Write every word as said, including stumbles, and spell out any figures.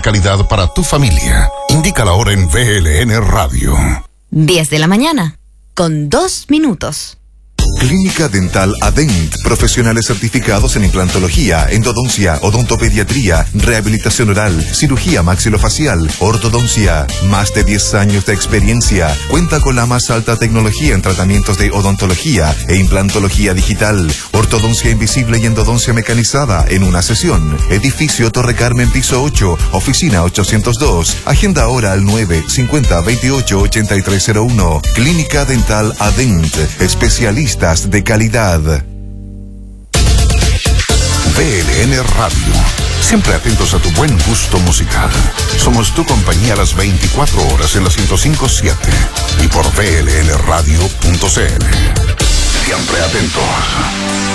calidad para tu familia. Indica la hora en V L N Radio. diez de la mañana, con dos minutos. Clínica Dental Adent. Profesionales certificados en implantología, endodoncia, odontopediatría, rehabilitación oral, cirugía maxilofacial, ortodoncia. Más de diez años de experiencia. Cuenta con la más alta tecnología en tratamientos de odontología e implantología digital, ortodoncia invisible y endodoncia mecanizada en una sesión. Edificio Torre Carmen, piso ocho, oficina ochocientos dos. Agenda ahora al nueve cincuenta veintiocho ochenta y tres cero uno. Clínica Dental Adent. Especialistas de calidad. V L N Radio. Siempre atentos a tu buen gusto musical. Somos tu compañía a las veinticuatro horas en la ciento cinco punto siete y por V L N radio punto c l. Siempre atentos.